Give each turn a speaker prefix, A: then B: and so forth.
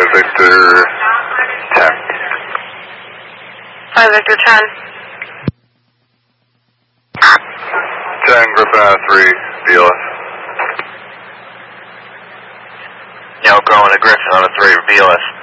A: Victor 10.
B: 5 Victor 10.
A: 10 Griffin out of 3, BLS.
C: Going to Griffin on a 3, BLS.